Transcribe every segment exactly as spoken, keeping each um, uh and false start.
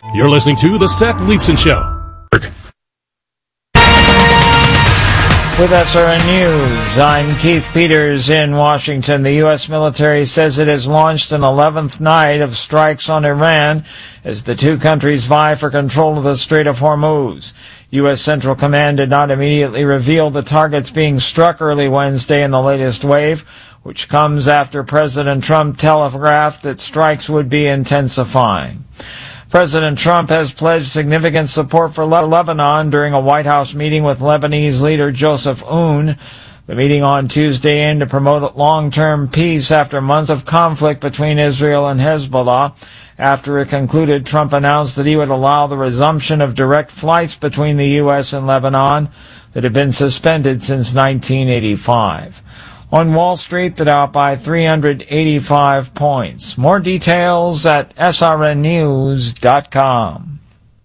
You're listening to The Seth Leibsohn Show. With S R N News, I'm Keith Peters in Washington. The U S military says it has launched an eleventh night of strikes on Iran as the two countries vie for control of the Strait of Hormuz. U S Central Command did not immediately reveal the targets being struck early Wednesday in the latest wave, which comes after President Trump telegraphed that strikes would be intensifying. President Trump has pledged significant support for Le- Lebanon during a White House meeting with Lebanese leader Joseph Aoun. The meeting on Tuesday aimed to promote long-term peace after months of conflict between Israel and Hezbollah. After it concluded, Trump announced that he would allow the resumption of direct flights between the U S and Lebanon that had been suspended since nineteen eighty-five. On Wall Street, the Dow up by three hundred eighty-five points. More details at S R N news dot com.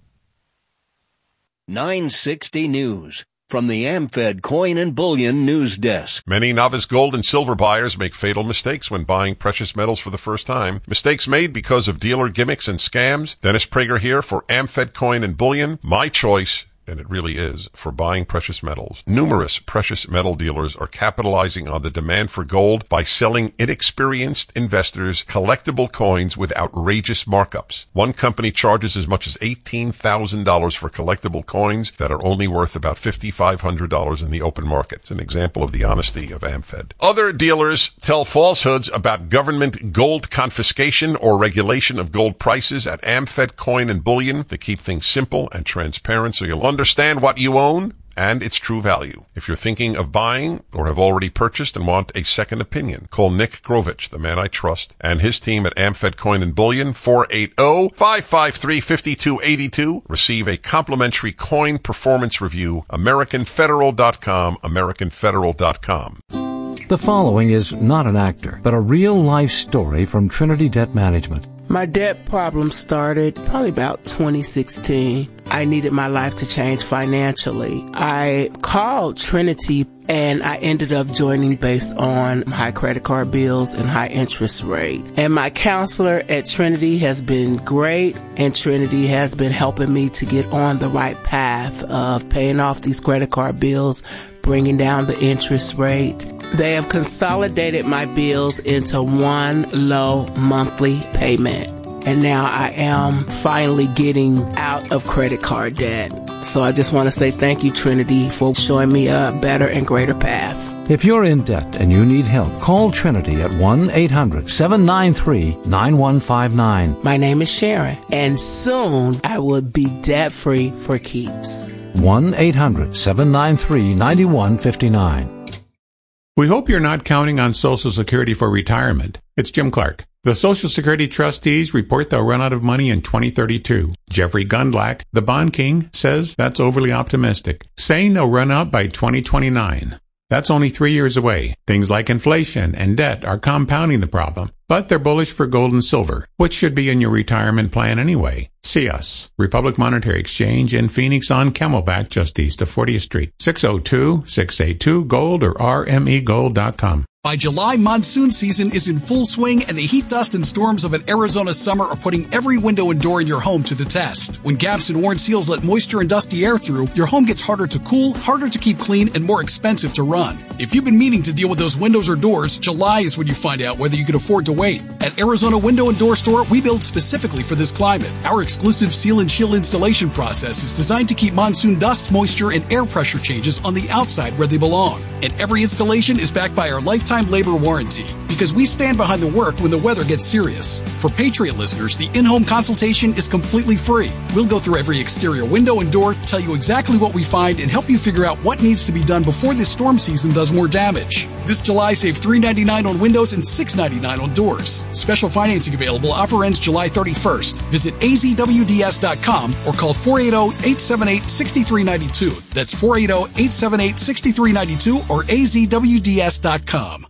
nine sixty News from the AmFed Coin and Bullion News Desk. Many novice gold and silver buyers make fatal mistakes when buying precious metals for the first time. Mistakes made because of dealer gimmicks and scams. Dennis Prager here for AmFed Coin and Bullion. My choice, and it really is, for buying precious metals. Numerous precious metal dealers are capitalizing on the demand for gold by selling inexperienced investors collectible coins with outrageous markups. One company charges as much as eighteen thousand dollars for collectible coins that are only worth about five thousand five hundred dollars in the open market. It's an example of the honesty of AmFed. Other dealers tell falsehoods about government gold confiscation or regulation of gold prices at AmFed Coin and Bullion. They keep things simple and transparent so you'll understand what you own and its true value. If you're thinking of buying or have already purchased and want a second opinion, call Nick Grovich, the man I trust, and his team at AmFed Coin and Bullion, four eight zero, five five three, five two eight two. Receive a complimentary coin performance review. American Federal dot com, American Federal dot com. The following is not an actor, but a real-life story from Trinity Debt Management. My debt problem started probably about twenty sixteen. I needed my life to change financially. I called Trinity and I ended up joining based on high credit card bills and high interest rate. And my counselor at Trinity has been great, and Trinity has been helping me to get on the right path of paying off these credit card bills, bringing down the interest rate. They have consolidated my bills into one low monthly payment. And now I am finally getting out of credit card debt. So I just want to say thank you, Trinity, for showing me a better and greater path. If you're in debt and you need help, call Trinity at one eight hundred, seven nine three, nine one five nine. My name is Sharon, and soon I will be debt-free for keeps. one eight hundred, seven nine three, nine one five nine. We hope you're not counting on Social Security for retirement. It's Jim Clark. The Social Security trustees report they'll run out of money in twenty thirty-two. Jeffrey Gundlach, the bond king, says that's overly optimistic, saying they'll run out by twenty twenty-nine. That's only three years away. Things like inflation and debt are compounding the problem, but they're bullish for gold and silver, which should be in your retirement plan anyway. See us, Republic Monetary Exchange in Phoenix on Camelback, just east of fortieth Street, six oh two, six eight two, gold or r m e gold dot com. By July, monsoon season is in full swing, and the heat, dust, and storms of an Arizona summer are putting every window and door in your home to the test. When gaps and worn seals let moisture and dusty air through, your home gets harder to cool, harder to keep clean, and more expensive to run. If you've been meaning to deal with those windows or doors, July is when you find out whether you can afford to wait. At Arizona Window and Door Store, we build specifically for this climate. Our exclusive seal and chill installation process is designed to keep monsoon dust, moisture, and air pressure changes on the outside where they belong. And every installation is backed by our lifetime labor warranty, because we stand behind the work when the weather gets serious. For Patriot listeners, the in-home consultation is completely free. We'll go through every exterior window and door, tell you exactly what we find, and help you figure out what needs to be done before this storm season does more damage. This July, save three dollars and ninety-nine cents on windows and six dollars and ninety-nine cents on doors. Special financing available. Offer ends July thirty-first. Visit a z w d s dot com or call four eight zero, eight seven eight, six three nine two. That's four eight zero, eight seven eight, six three nine two or a z w d s dot com.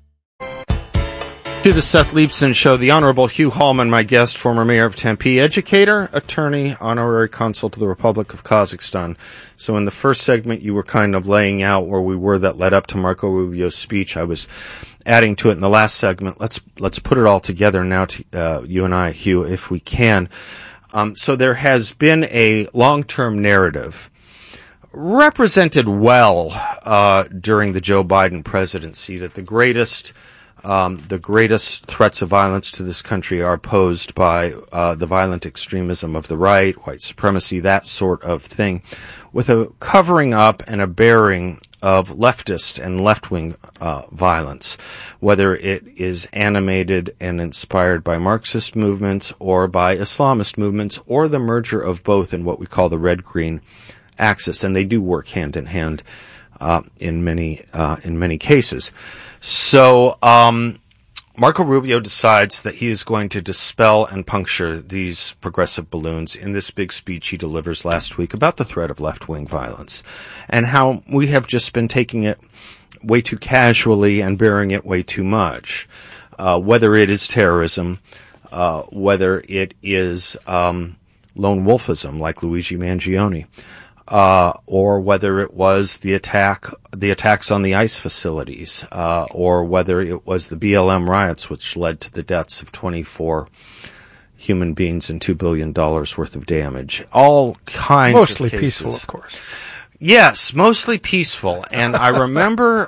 To the Seth Leibsohn Show, the Honorable Hugh Hallman, my guest, former mayor of Tempe, educator, attorney, honorary consul to the Republic of Kazakhstan. So in the first segment, you were kind of laying out where we were that led up to Marco Rubio's speech. I was adding to it in the last segment. Let's let's put it all together now, to, uh, you and I, Hugh, if we can. Um, so there has been a long-term narrative represented well uh, during the Joe Biden presidency that the greatest um, the greatest threats of violence to this country are posed by uh, the violent extremism of the right, white supremacy, that sort of thing, with a covering up and a bearing of leftist and left-wing uh, violence, whether it is animated and inspired by Marxist movements or by Islamist movements or the merger of both in what we call the red-green axis, and they do work hand in hand uh, in many uh, in many cases. So um, Marco Rubio decides that he is going to dispel and puncture these progressive balloons in this big speech he delivers last week about the threat of left-wing violence and how we have just been taking it way too casually and bearing it way too much, uh, whether it is terrorism, uh, whether it is um, lone wolfism like Luigi Mangione, Uh, or whether it was the attack, the attacks on the ICE facilities, uh, or whether it was the B L M riots, which led to the deaths of twenty-four human beings and two billion dollars worth of damage. All kinds mostly of cases. Peaceful, of course. Yes, mostly peaceful. And I remember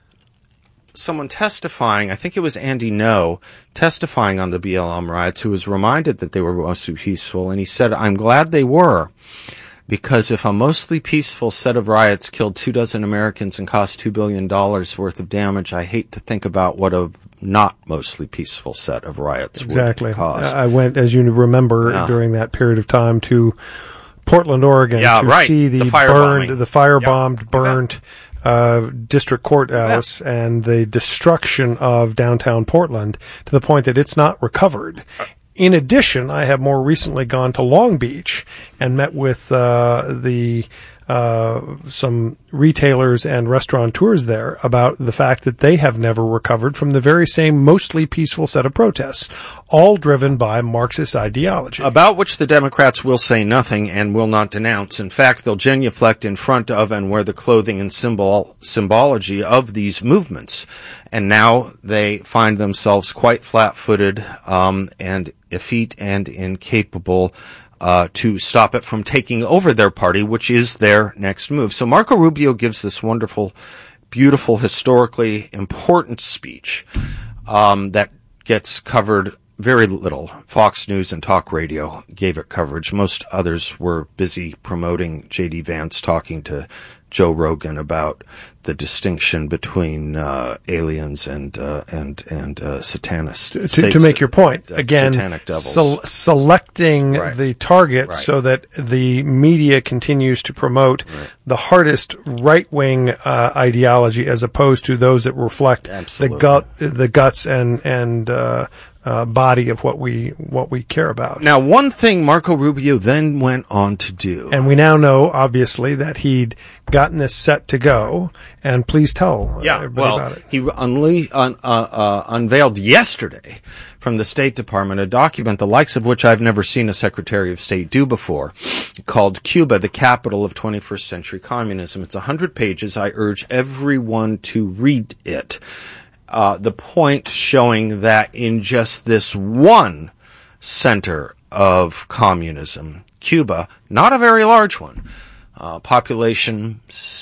someone testifying, I think it was Andy No, testifying on the B L M riots, who was reminded that they were mostly peaceful, and he said, "I'm glad they were. Because if a mostly peaceful set of riots killed two dozen Americans and cost two billion dollars worth of damage, I hate to think about what a not mostly peaceful set of riots exactly. would cause." I went, as you remember, yeah. during that period of time to Portland, Oregon yeah, to right. see the, the burned, the firebombed, yep. burnt uh, district courthouse yeah. and the destruction of downtown Portland to the point that it's not recovered. In addition, I have more recently gone to Long Beach and met with uh, the uh, some retailers and restaurateurs there about the fact that they have never recovered from the very same mostly peaceful set of protests, all driven by Marxist ideology. About which the Democrats will say nothing and will not denounce. In fact, they'll genuflect in front of and wear the clothing and symbol symbology of these movements. And now they find themselves quite flat-footed um, and effete and incapable uh, to stop it from taking over their party, which is their next move. So Marco Rubio gives this wonderful, beautiful, historically important speech um, that gets covered very little. Fox News and Talk Radio gave it coverage. Most others were busy promoting J D Vance talking to Joe Rogan about the distinction between uh, aliens and uh, and and uh, satanists. To, to, to make your point, uh, again, se- selecting right. the target right. so that the media continues to promote right. the hardest right-wing uh, ideology as opposed to those that reflect Absolutely. the gut, the guts and and uh, uh, body of what we what we care about. Now, one thing Marco Rubio then went on to do, and we now know, obviously, that he'd gotten this set to go. And please tell yeah, everybody well, about it. He unle- un- uh, uh, unveiled yesterday from the State Department a document the likes of which I've never seen a Secretary of State do before, called Cuba, the Capital of twenty-first Century Communism. It's one hundred pages. I urge everyone to read it. Uh, the point showing that in just this one center of communism, Cuba, not a very large one, uh, population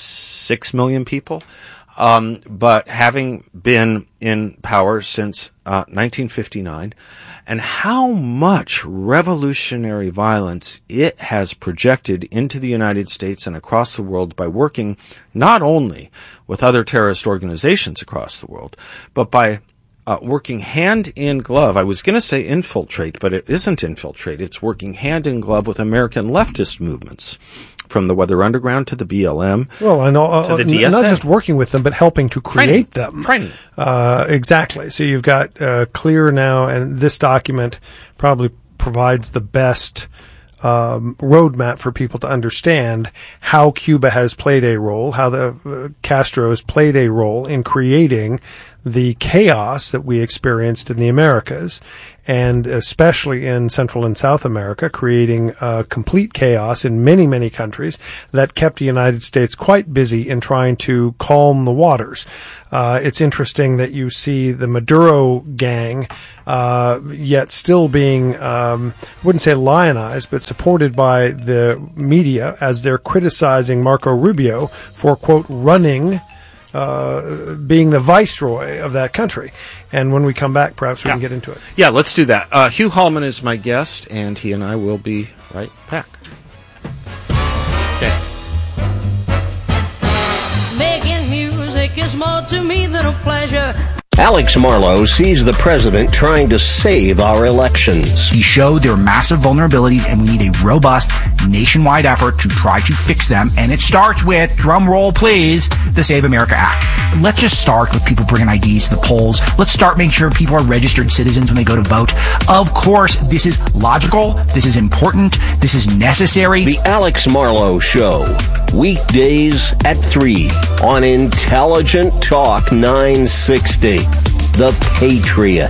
six million people, um, but having been in power since uh, nineteen fifty-nine, and how much revolutionary violence it has projected into the United States and across the world by working not only with other terrorist organizations across the world, but by uh, working hand in glove. I was going to say infiltrate, but it isn't infiltrate. It's working hand in glove with American leftist movements, from the Weather Underground to the B L M. Well, I know, uh, to the D S A. Not just working with them, but helping to create Training. them. Training. Uh, exactly. So you've got uh, clear now, and this document probably provides the best um, roadmap for people to understand how Cuba has played a role, how the uh, Castro has played a role in creating the chaos that we experienced in the Americas, and especially in Central and South America, creating uh, complete chaos in many, many countries that kept the United States quite busy in trying to calm the waters. Uh, it's interesting that you see the Maduro gang uh, yet still being, um, I wouldn't say lionized, but supported by the media as they're criticizing Marco Rubio for, quote, running Uh, being the viceroy of that country. And when we come back, perhaps we yeah. can get into it. Yeah, let's do that. Uh, Hugh Hallman is my guest, and he and I will be right back. Okay. Making music is more to me than a pleasure. Alex Marlow sees the president trying to save our elections. He showed there are massive vulnerabilities and we need a robust nationwide effort to try to fix them. And it starts with, drum roll please, the Save America Act. Let's just start with people bringing I Ds to the polls. Let's start making sure people are registered citizens when they go to vote. Of course, this is logical. This is important. This is necessary. The Alex Marlow Show. Weekdays at three on Intelligent Talk nine sixty. The Patriot.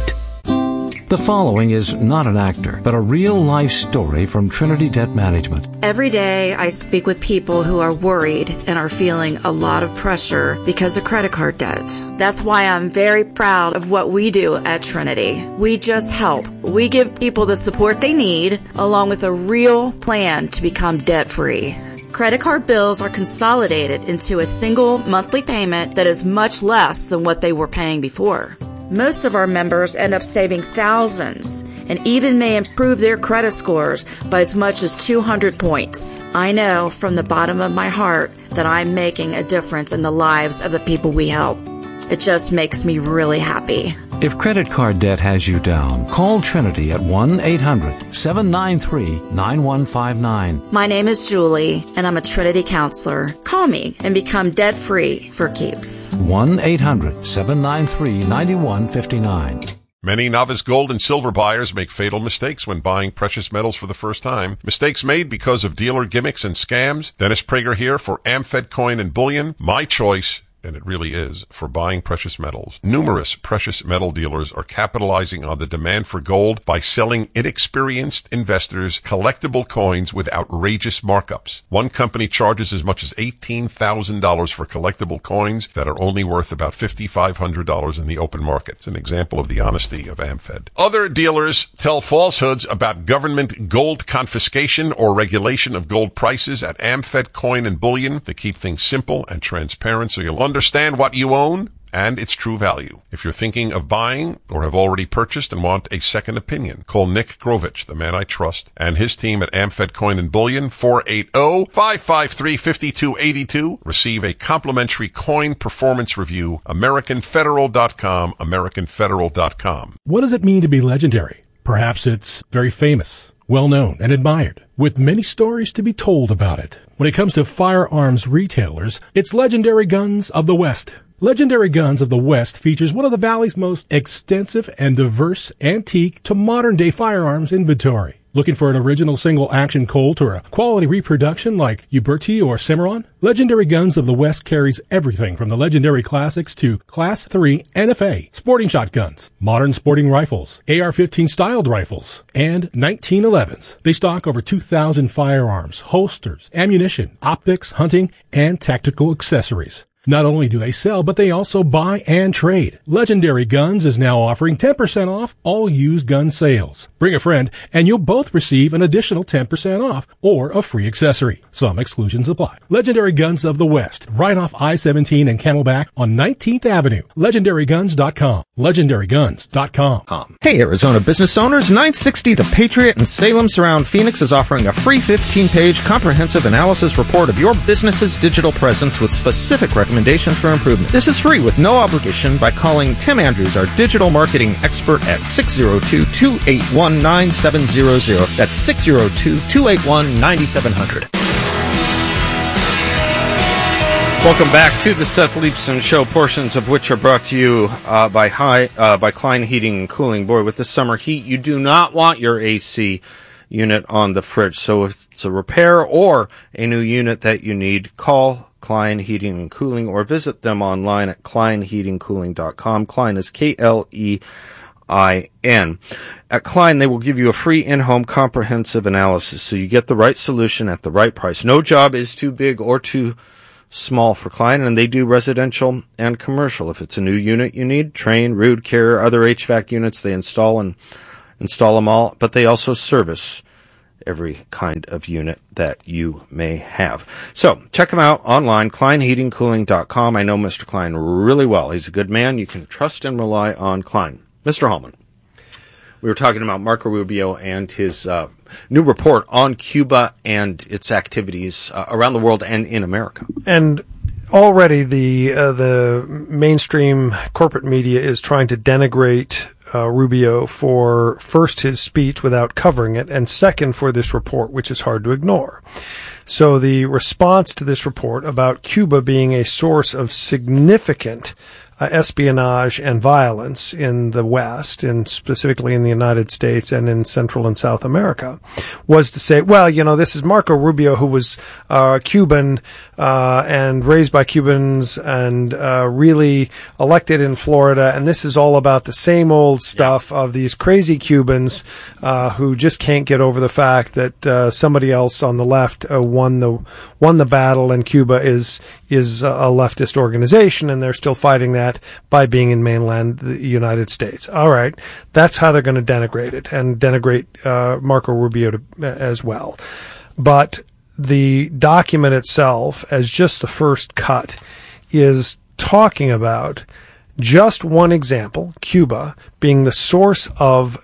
The following is not an actor, but a real-life story from Trinity Debt Management. Every day I speak with people who are worried and are feeling a lot of pressure because of credit card debt. That's why I'm very proud of what we do at Trinity. We just help. We give people the support they need, along with a real plan to become debt-free. Credit card bills are consolidated into a single monthly payment that is much less than what they were paying before. Most of our members end up saving thousands and even may improve their credit scores by as much as two hundred points. I know from the bottom of my heart that I'm making a difference in the lives of the people we help. It just makes me really happy. If credit card debt has you down, call Trinity at one eight hundred seven nine three nine one five nine. My name is Julie, and I'm a Trinity counselor. Call me and become debt-free for keeps. one eight hundred seven nine three nine one five nine. Many novice gold and silver buyers make fatal mistakes when buying precious metals for the first time. Mistakes made because of dealer gimmicks and scams. Dennis Prager here for AmFed Coin and Bullion. My choice, and it really is, for buying precious metals. Numerous precious metal dealers are capitalizing on the demand for gold by selling inexperienced investors collectible coins with outrageous markups. One company charges as much as eighteen thousand dollars for collectible coins that are only worth about five thousand five hundred dollars in the open market. It's an example of the honesty of AmFed. Other dealers tell falsehoods about government gold confiscation or regulation of gold prices at AmFed Coin and Bullion to keep things simple and transparent so you'll understand Understand what you own and its true value. If you're thinking of buying or have already purchased and want a second opinion, call Nick Grovich, the man I trust, and his team at AmFed Coin and Bullion, four eight zero, five five three, five two eight two. Receive a complimentary coin performance review. American Federal dot com, American Federal dot com. What does it mean to be legendary? Perhaps it's very famous, well-known, and admired, with many stories to be told about it. When it comes to firearms retailers, it's Legendary Guns of the West. Legendary Guns of the West features one of the Valley's most extensive and diverse antique to modern-day firearms inventory. Looking for an original single-action Colt or a quality reproduction like Uberti or Cimarron? Legendary Guns of the West carries everything from the legendary classics to Class three N F A, sporting shotguns, modern sporting rifles, A R fifteen styled rifles, and nineteen elevens. They stock over two thousand firearms, holsters, ammunition, optics, hunting, and tactical accessories. Not only do they sell, but they also buy and trade. Legendary Guns is now offering ten percent off all used gun sales. Bring a friend, and you'll both receive an additional ten percent off or a free accessory. Some exclusions apply. Legendary Guns of the West, right off I seventeen and Camelback on nineteenth Avenue. Legendary Guns dot com. Legendary Guns dot com. Hey, Arizona business owners, nine sixty The Patriot in Salem Surround Phoenix is offering a free fifteen-page comprehensive analysis report of your business's digital presence with specific recommendations Recommendations for improvement. This is free with no obligation by calling Tim Andrews, our digital marketing expert, at six oh two, two eight one, nine seven zero zero. That's six oh two, two eight one, nine seven zero zero. Welcome back to the Seth Leibsohn Show, portions of which are brought to you uh, by high, uh, by Klein Heating and Cooling. Boy, with the summer heat, you do not want your A C unit on the fridge. So if it's a repair or a new unit that you need, call Klein Heating and Cooling or visit them online at klein heating cooling dot com. Klein is K L E I N. At Klein, they will give you a free in-home comprehensive analysis so you get the right solution at the right price. No job is too big or too small for Klein, and they do residential and commercial. If it's a new unit you need, Train, Rude, Carrier, other H V A C units, they install and install them all, but they also service every kind of unit that you may have. So check them out online, klein heating cooling dot com. I know Mister Klein really well. He's a good man. You can trust and rely on Klein. Mister Hallman, we were talking about Marco Rubio and his uh, new report on Cuba and its activities uh, around the world and in America. And already the uh, the mainstream corporate media is trying to denigrate uh, Rubio for, first, his speech without covering it, and second, for this report, which is hard to ignore. So the response to this report about Cuba being a source of significant Uh, espionage and violence in the West, and specifically in the United States and in Central and South America, was to say, well, you know, this is Marco Rubio, who was uh, Cuban uh, and raised by Cubans and uh, really elected in Florida, and this is all about the same old stuff of these crazy Cubans uh, who just can't get over the fact that uh, somebody else on the left uh, won the won the battle, and Cuba is is a leftist organization, and they're still fighting that by being in mainland the United States. All right, that's how they're going to denigrate it, and denigrate uh, Marco Rubio to, as well. But the document itself, as just the first cut, is talking about just one example, Cuba, being the source of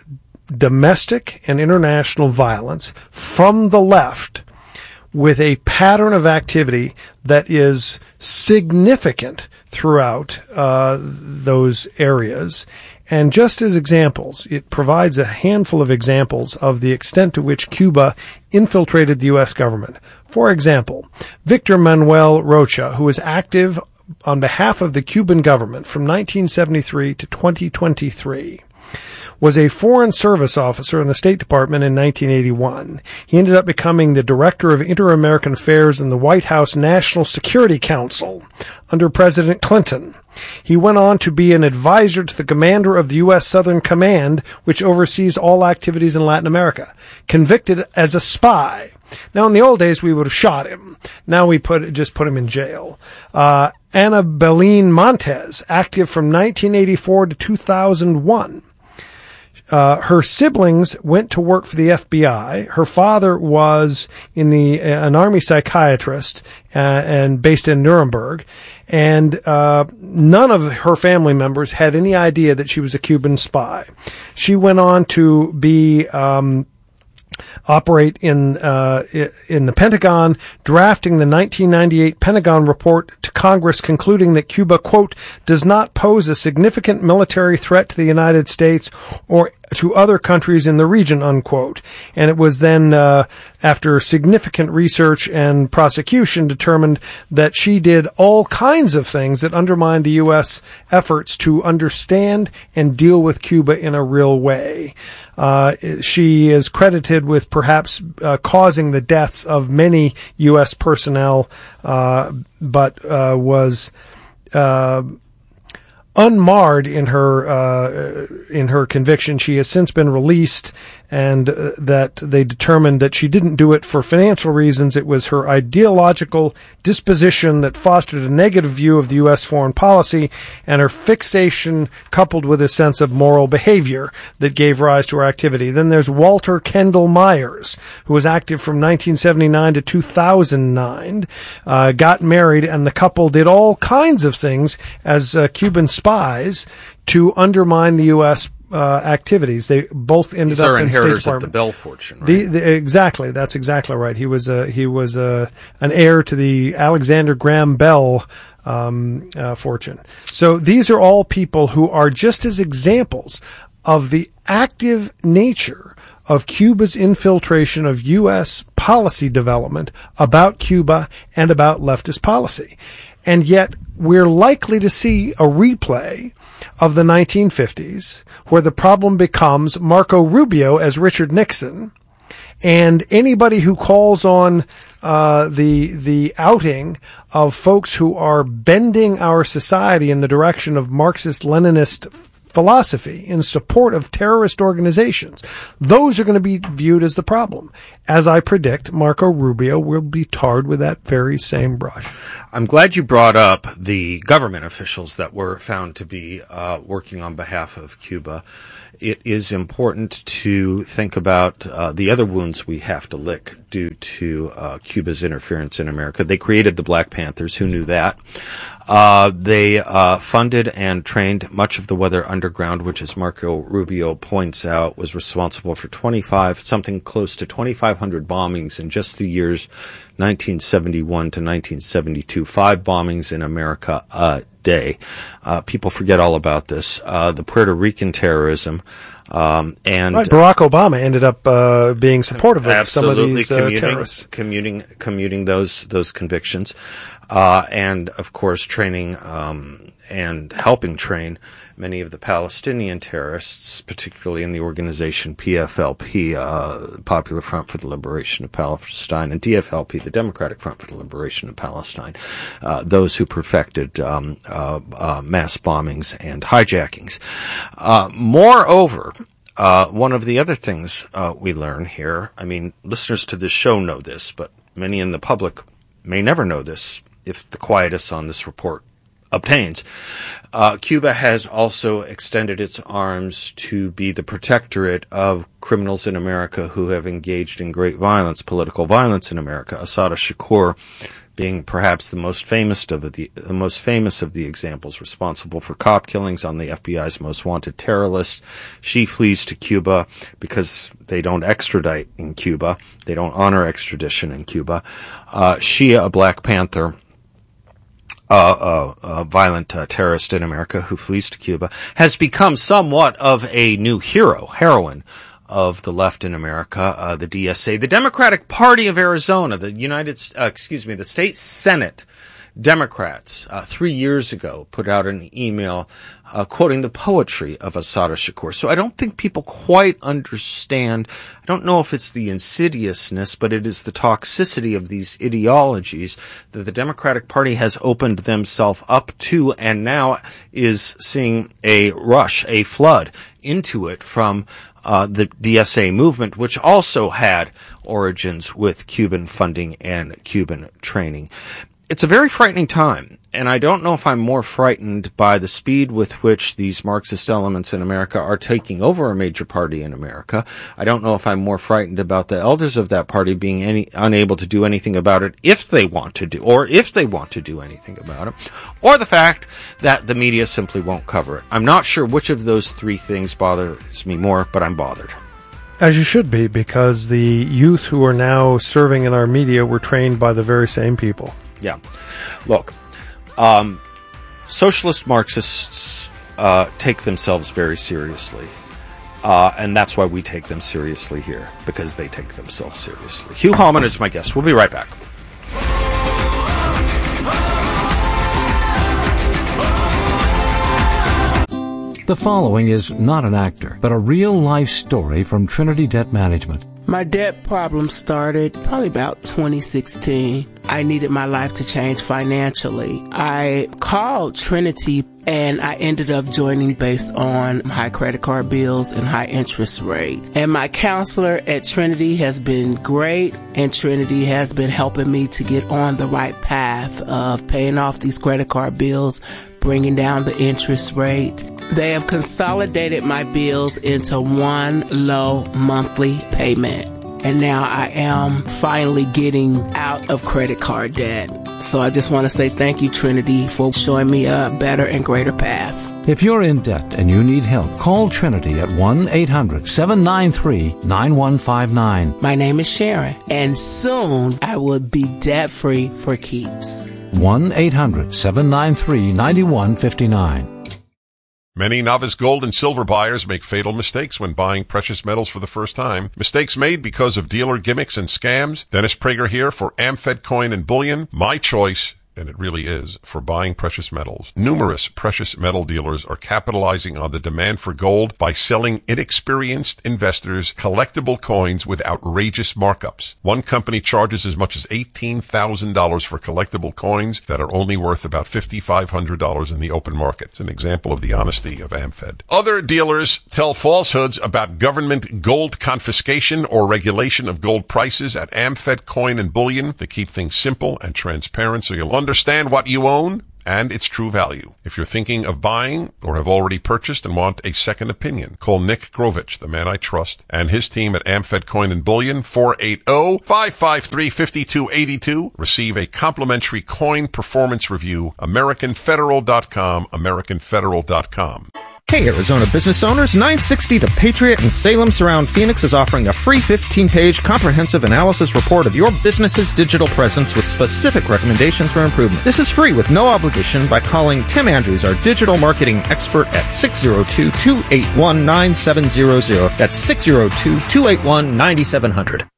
domestic and international violence from the left, with a pattern of activity that is significant throughout uh, those areas. And just as examples, it provides a handful of examples of the extent to which Cuba infiltrated the U S government. For example, Victor Manuel Rocha, who was active on behalf of the Cuban government from nineteen seventy-three to twenty twenty-three, was a Foreign Service officer in the State Department in nineteen eighty-one. He ended up becoming the Director of Inter-American Affairs in the White House National Security Council under President Clinton. He went on to be an advisor to the commander of the U S Southern Command, which oversees all activities in Latin America, convicted as a spy. Now, in the old days, we would have shot him. Now we put just put him in jail. Uh, Ana Belén Montes, active from nineteen eighty-four to two thousand one. Uh, her siblings went to work for the F B I. Her father was in the uh, an army psychiatrist uh, and based in Nuremberg, and uh, none of her family members had any idea that she was a Cuban spy. She went on to be um, operate in uh, in the Pentagon, drafting the nineteen ninety-eight Pentagon report to Congress, concluding that Cuba, quote, does not pose a significant military threat to the United States or to other countries in the region, unquote. And it was then, uh, after significant research and prosecution, determined that she did all kinds of things that undermined the U S efforts to understand and deal with Cuba in a real way. Uh, she is credited with perhaps uh, causing the deaths of many U S personnel, uh, but uh, was uh unmarred in her uh, in her conviction. She has since been released, and uh, that they determined that she didn't do it for financial reasons. It was her ideological disposition that fostered a negative view of the U S foreign policy, and her fixation coupled with a sense of moral behavior that gave rise to her activity. Then there's Walter Kendall Myers, who was active from nineteen seventy-nine to two thousand nine, uh, got married, and the couple did all kinds of things as uh, Cuban spies to undermine the U S uh, activities. They both ended These up are in State inheritors Department. of the Bell fortune, right? The, the, exactly, that's exactly right. He was a he was a an heir to the Alexander Graham Bell um, uh, fortune. So these are all people who are just as examples of the active nature of Cuba's infiltration of U S policy development about Cuba and about leftist policy. And yet we're likely to see a replay of the nineteen fifties where the problem becomes Marco Rubio as Richard Nixon And anybody who calls on uh, the the outing of folks who are bending our society in the direction of Marxist-Leninist philosophy in support of terrorist organizations, those are going to be viewed as the problem. As I predict, Marco Rubio will be tarred with that very same brush. I'm glad you brought up the government officials that were found to be uh, working on behalf of Cuba. It is important to think about uh, the other wounds we have to lick due to uh, Cuba's interference in America. They created the Black Panthers. Who knew that? Uh, they uh, funded and trained much of the Weather Underground, which, as Marco Rubio points out, was responsible for twenty-five, something close to twenty-five hundred bombings in just the years nineteen seventy-one to nineteen seventy-two. Five bombings in America a day. Uh, people forget all about this. Uh, the Puerto Rican terrorism. Um, and right, Barack Obama ended up uh, being supportive of some of these uh, commuting, terrorists. commuting, commuting those those convictions, uh, and of course training um, and helping train many of the Palestinian terrorists, particularly in the organization P F L P, uh, Popular Front for the Liberation of Palestine, and D F L P, the Democratic Front for the Liberation of Palestine, uh, those who perfected um, uh, uh, mass bombings and hijackings. Uh, moreover, uh, one of the other things uh, we learn here, I mean, listeners to this show know this, but many in the public may never know this if the quietus on this report obtains. Uh, Cuba has also extended its arms to be the protectorate of criminals in America who have engaged in great violence, political violence in America. Assata Shakur being perhaps the most famous of the, the most famous of the examples, responsible for cop killings on the F B I's most wanted terror list. She flees to Cuba because they don't extradite in Cuba. They don't honor extradition in Cuba. Uh, Shia, a Black Panther, Uh, uh, uh, violent uh, terrorist in America who flees to Cuba, has become somewhat of a new hero, heroine of the left in America, uh, the D S A, the Democratic Party of Arizona, the United, uh, excuse me, the state Senate Democrats, uh, three years ago put out an email uh, quoting the poetry of Assata Shakur. So I don't think people quite understand. I don't know if it's the insidiousness, but it is the toxicity of these ideologies that the Democratic Party has opened themselves up to and now is seeing a rush, a flood into it from uh, the D S A movement, which also had origins with Cuban funding and Cuban training. It's a very frightening time, and I don't know if I'm more frightened by the speed with which these Marxist elements in America are taking over a major party in America. I don't know if I'm more frightened about the elders of that party being any, unable to do anything about it if they want to do, or if they want to do anything about it, or the fact that the media simply won't cover it. I'm not sure which of those three things bothers me more, but I'm bothered. As you should be, because the youth who are now serving in our media were trained by the very same people. Yeah. Look, um, socialist Marxists uh, take themselves very seriously. Uh, and that's why we take them seriously here, because they take themselves seriously. Hugh Hallman is my guest. We'll be right back. The following is not an actor, but a real-life story from Trinity Debt Management. My debt problem started probably about twenty sixteen. I needed my life to change financially. I called Trinity and I ended up joining based on high credit card bills and high interest rate. And my counselor at Trinity has been great, and Trinity has been helping me to get on the right path of paying off these credit card bills, bringing down the interest rate. They have consolidated my bills into one low monthly payment. And now I am finally getting out of credit card debt. So I just want to say thank you, Trinity, for showing me a better and greater path. If you're in debt and you need help, call Trinity at one eight hundred seven nine three nine one five nine. My name is Sharon, and soon I will be debt-free for keeps. one eight hundred seven nine three nine one five nine. Many novice gold and silver buyers make fatal mistakes when buying precious metals for the first time. Mistakes made because of dealer gimmicks and scams. Dennis Prager here for Amfed Coin and Bullion. My choice, and it really is, for buying precious metals. Numerous precious metal dealers are capitalizing on the demand for gold by selling inexperienced investors collectible coins with outrageous markups. One company charges as much as eighteen thousand dollars for collectible coins that are only worth about five thousand five hundred dollars in the open market. It's an example of the honesty of AmFed. Other dealers tell falsehoods about government gold confiscation or regulation of gold prices at AmFed Coin and Bullion to keep things simple and transparent so you'll understand what you own and its true value. If you're thinking of buying or have already purchased and want a second opinion, call Nick Grovich, the man I trust, and his team at AmFed Coin and Bullion, four eight zero, five five three, five two eight two. Receive a complimentary coin performance review. American Federal dot com, American Federal dot com. Hey, Arizona business owners, nine sixty The Patriot in Salem Surround Phoenix is offering a free fifteen-page comprehensive analysis report of your business's digital presence with specific recommendations for improvement. This is free with no obligation by calling Tim Andrews, our digital marketing expert, at six oh two, two eight one, nine seven zero zero. That's six oh two, two eight one, nine seven zero zero.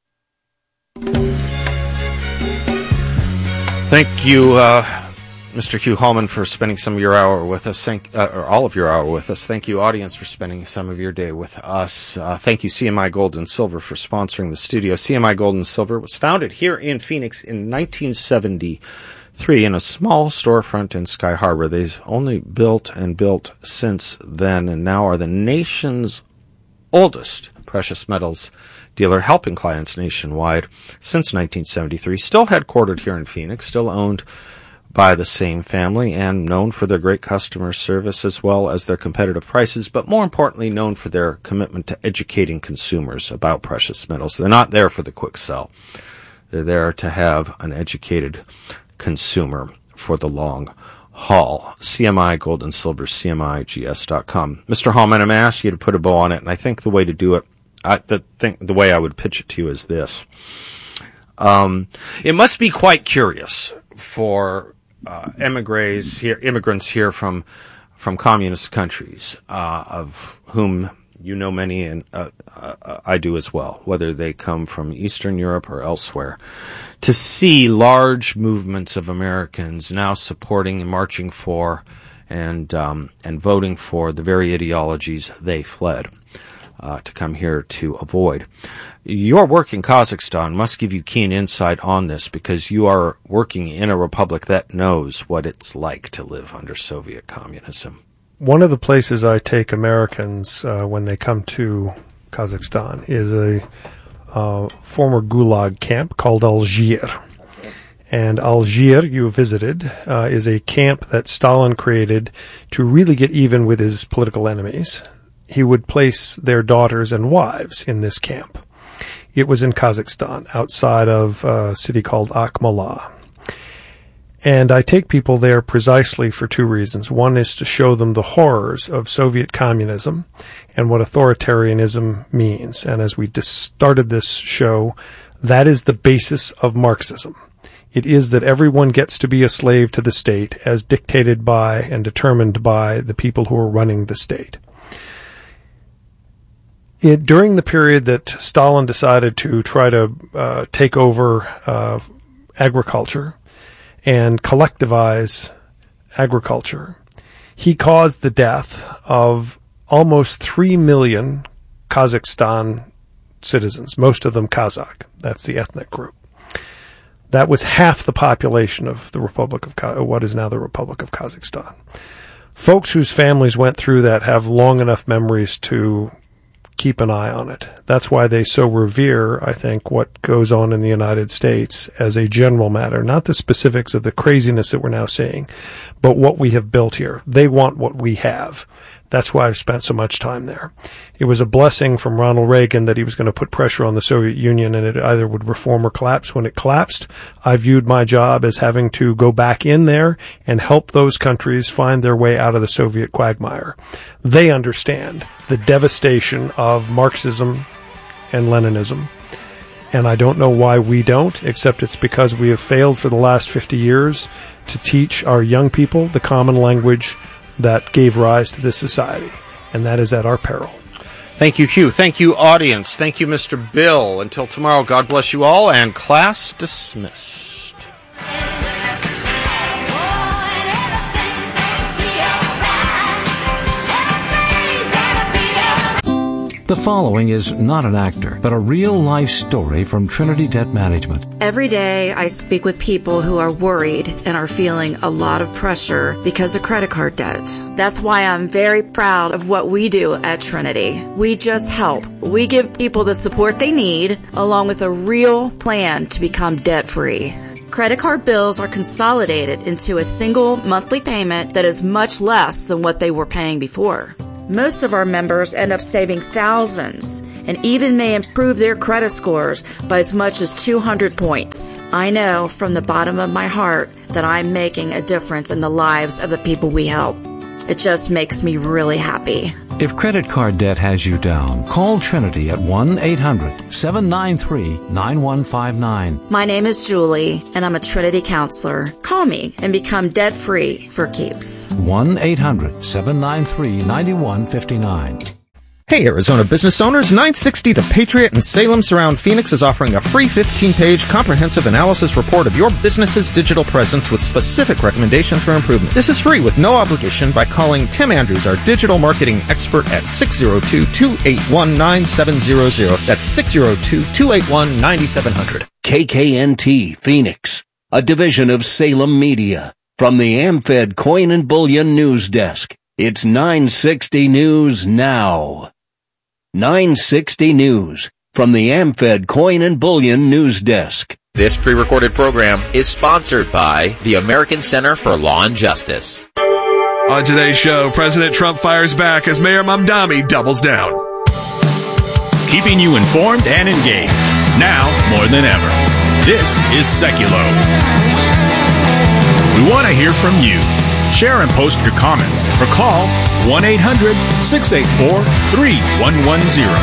Thank you, uh... Mister Hugh Hallman, for spending some of your hour with us, thank, uh, or all of your hour with us. Thank you, audience, for spending some of your day with us. Uh, thank you, C M I Gold and Silver, for sponsoring the studio. C M I Gold and Silver was founded here in Phoenix in nineteen seventy-three in a small storefront in Sky Harbor. They've only built and built since then, and now are the nation's oldest precious metals dealer, helping clients nationwide since nineteen seventy-three. Still headquartered here in Phoenix, still owned by the same family, and known for their great customer service as well as their competitive prices, but more importantly known for their commitment to educating consumers about precious metals. They're not there for the quick sell. They're there to have an educated consumer for the long haul. C M I Gold and Silver, C M I G S dot com. Mister Hallman, I'm going to ask you to put a bow on it, and I think the way to do it, I the, think, the way I would pitch it to you is this. Um, it must be quite curious for Uh, emigres here, immigrants here from from communist countries, uh, of whom you know many, and uh, uh, I do as well, whether they come from Eastern Europe or elsewhere, to see large movements of Americans now supporting and marching for and um, and voting for the very ideologies they fled uh, to come here to avoid. Your work in Kazakhstan must give you keen insight on this, because you are working in a republic that knows what it's like to live under Soviet communism. One of the places I take Americans uh, when they come to Kazakhstan is a uh, former Gulag camp called Algier. And Algier, you visited, uh, is a camp that Stalin created to really get even with his political enemies. He would place their daughters and wives in this camp. It was in Kazakhstan, outside of a city called Akmola. And I take people there precisely for two reasons. One is to show them the horrors of Soviet communism and what authoritarianism means. And as we just started this show, that is the basis of Marxism. It is that everyone gets to be a slave to the state as dictated by and determined by the people who are running the state. It, during the period that Stalin decided to try to uh, take over uh, agriculture and collectivize agriculture, he caused the death of almost three million Kazakhstan citizens, most of them Kazakh. That's the ethnic group. That was half the population of the Republic of Ka- what is now the Republic of Kazakhstan. Folks whose families went through that have long enough memories to keep an eye on it. That's why they so revere, I think, what goes on in the United States as a general matter, not the specifics of the craziness that we're now seeing, but what we have built here. They want what we have. That's why I've spent so much time there. It was a blessing from Ronald Reagan that he was going to put pressure on the Soviet Union and it either would reform or collapse. When it collapsed, I viewed my job as having to go back in there and help those countries find their way out of the Soviet quagmire. They understand the devastation of Marxism and Leninism. And I don't know why we don't, except it's because we have failed for the last fifty years to teach our young people the common language that gave rise to this society, and that is at our peril. Thank you, Hugh. Thank you, audience. Thank you, Mister Bill. Until tomorrow, God bless you all, and class dismissed. The following is not an actor, but a real-life story from Trinity Debt Management. Every day I speak with people who are worried and are feeling a lot of pressure because of credit card debt. That's why I'm very proud of what we do at Trinity. We just help. We give people the support they need, along with a real plan to become debt-free. Credit card bills are consolidated into a single monthly payment that is much less than what they were paying before. Most of our members end up saving thousands and even may improve their credit scores by as much as two hundred points. I know from the bottom of my heart that I'm making a difference in the lives of the people we help. It just makes me really happy. If credit card debt has you down, call Trinity at one eight hundred seven nine three nine one five nine. My name is Julie, and I'm a Trinity counselor. Call me and become debt-free for keeps. one eight hundred seven nine three nine one five nine. Hey, Arizona business owners, nine sixty The Patriot in Salem Surround Phoenix is offering a free fifteen-page comprehensive analysis report of your business's digital presence with specific recommendations for improvement. This is free with no obligation by calling Tim Andrews, our digital marketing expert, at six oh two, two eight one, nine seven zero zero. That's six oh two, two eight one, nine seven zero zero. K K N T Phoenix, a division of Salem Media. From the AmFed Coin and Bullion News Desk, it's nine sixty News Now. nine sixty News, from the AmFed Coin and Bullion News Desk. This pre-recorded program is sponsored by the American Center for Law and Justice. On today's show, President Trump fires back as Mayor Mamdani doubles down. Keeping you informed and engaged, now more than ever. This is Seculo. We want to hear from you. Share and post your comments or call one eight hundred six eight four three one one zero.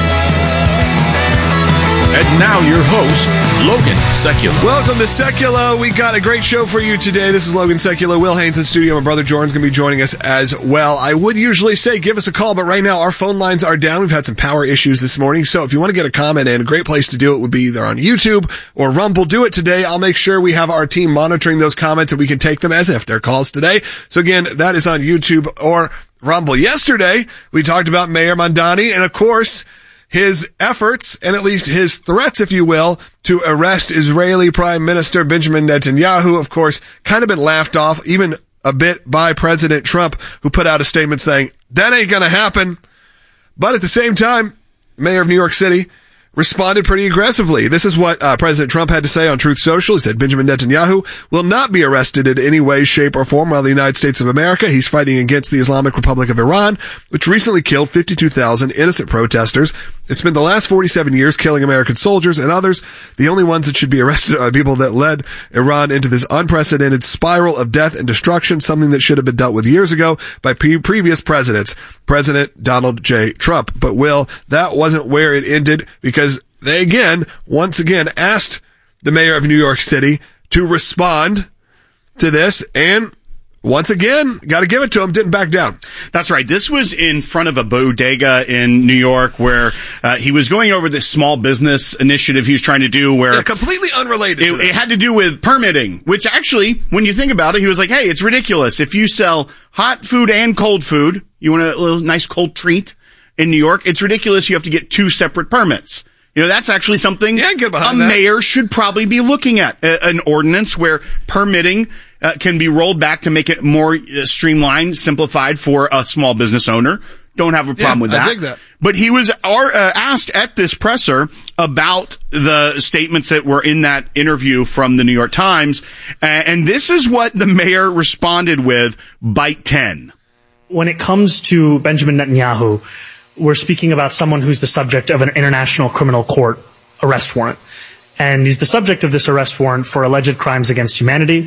And now your host, Logan Seculo. Welcome to Seculo. We got a great show for you today. This is Logan Seculo. Will Haynes in studio. My brother Jordan's going to be joining us as well. I would usually say give us a call, but right now our phone lines are down. We've had some power issues this morning. So if you want to get a comment in, a great place to do it would be either on YouTube or Rumble. Do it today. I'll make sure we have our team monitoring those comments and we can take them as if they're calls today. So again, that is on YouTube or Rumble. Yesterday, we talked about Mayor Mamdani and of course, his efforts, and at least his threats, if you will, to arrest Israeli Prime Minister Benjamin Netanyahu, of course, kind of been laughed off, even a bit by President Trump, who put out a statement saying, that ain't gonna happen. But at the same time, Mayor of New York City responded pretty aggressively. This is what uh, President Trump had to say on Truth Social. He said, Benjamin Netanyahu will not be arrested in any way, shape, or form while the United States of America. He's fighting against the Islamic Republic of Iran, which recently killed fifty-two thousand innocent protesters. It spent the last forty-seven years killing American soldiers and others. The only ones that should be arrested are people that led Iran into this unprecedented spiral of death and destruction, something that should have been dealt with years ago by pre- previous presidents, President Donald J. Trump. But, Will, that wasn't where it ended, because they again, once again, asked the mayor of New York City to respond to this, and once again, got to give it to him, didn't back down. That's right. This was in front of a bodega in New York where uh, he was going over this small business initiative he was trying to do where... Yeah, completely unrelated it, to this. It had to do with permitting, which actually, when you think about it, he was like, hey, it's ridiculous. If you sell hot food and cold food, you want a little nice cold treat in New York, it's ridiculous you have to get two separate permits. You know, that's actually something yeah, get behind a that. mayor should probably be looking at. A, an ordinance where permitting uh, can be rolled back to make it more uh, streamlined, simplified for a small business owner. Don't have a problem yeah, with that. I dig that. But he was uh, asked at this presser about the statements that were in that interview from the New York Times. Uh, and this is what the mayor responded with, bite ten. When it comes to Benjamin Netanyahu, we're speaking about someone who's the subject of an international criminal court arrest warrant. And he's the subject of this arrest warrant for alleged crimes against humanity,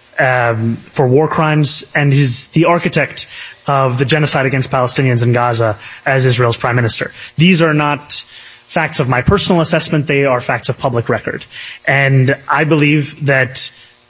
um, for war crimes, and he's the architect of the genocide against Palestinians in Gaza as Israel's prime minister. These are not facts of my personal assessment, they are facts of public record. And I believe that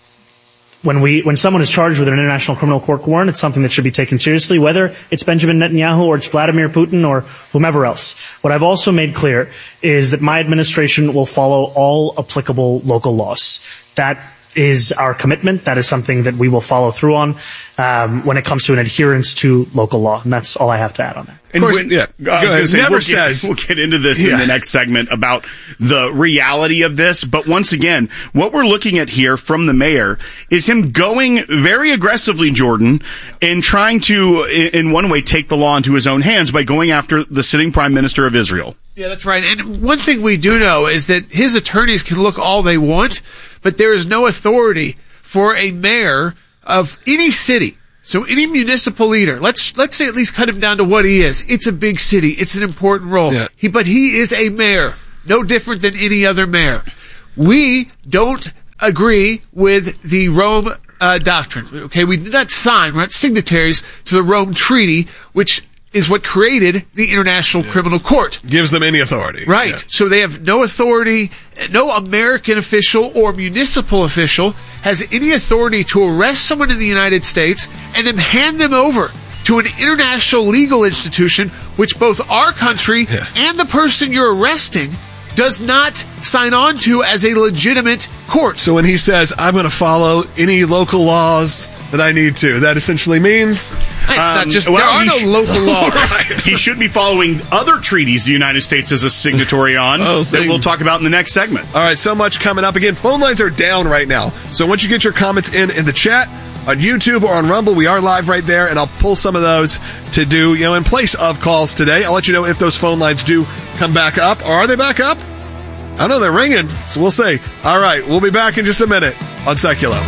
When we, when someone is charged with an international criminal court warrant, it's something that should be taken seriously, whether it's Benjamin Netanyahu or it's Vladimir Putin or whomever else. What I've also made clear is that my administration will follow all applicable local laws. That is our commitment. That is something that we will follow through on um, when it comes to an adherence to local law. And that's all I have to add on that. Of course, when, yeah. Go ahead. Say, Never we'll says. Get, we'll get into this yeah. in the next segment about the reality of this. But once again, what we're looking at here from the mayor is him going very aggressively, Jordan, and trying to, in one way, take the law into his own hands by going after the sitting prime minister of Israel. Yeah, that's right. And one thing we do know is that his attorneys can look all they want, but there is no authority for a mayor of any city. So any municipal leader, let's let's say at least cut him down to what he is. It's a big city. It's an important role. Yeah. He, but he is a mayor, no different than any other mayor. We don't agree with the Rome uh, Doctrine. Okay, we did not sign, we're not signatories to the Rome Treaty, which is what created the International yeah. Criminal Court. Gives them any authority. Right. Yeah. So they have no authority, no American official or municipal official has any authority to arrest someone in the United States and then hand them over to an international legal institution, which both our country yeah. and the person you're arresting does not sign on to as a legitimate court. So when he says, I'm going to follow any local laws that I need to, that essentially means... It's um, not just, well, there are no sh- local laws. Right. He should be following other treaties the United States is a signatory on oh, that we'll talk about in the next segment. All right, so much coming up. Again, phone lines are down right now. So once you get your comments in in the chat, on YouTube or on Rumble, we are live right there, and I'll pull some of those to do, you know, in place of calls today. I'll let you know if those phone lines do come back up. Or are they back up? I know they're ringing, so we'll see. All right, we'll be back in just a minute on Seculo.